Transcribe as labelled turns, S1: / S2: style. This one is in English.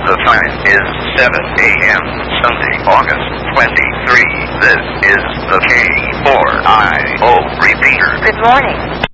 S1: The time is 7 a.m. Sunday, August 23. This is the K4IO repeater.
S2: Good morning.